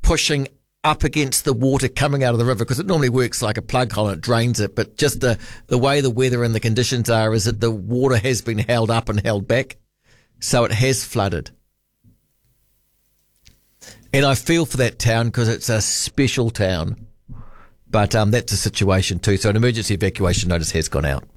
pushing up against the water coming out of the river, because it normally works like a plug hole and it drains it, but just the way the weather and the conditions are is that the water has been held up and held back, so it has flooded. And I feel for that town because it's a special town, but that's a situation too. So an emergency evacuation notice has gone out.